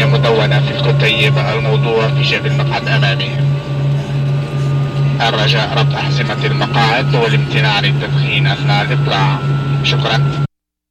الثانية مدونة في الكتيب، الموضوع في جيب المقعد أمامي. الرجاء ربط أحزمة المقاعد والامتناع عن التدخين أثناء الإطلاع. شكرا.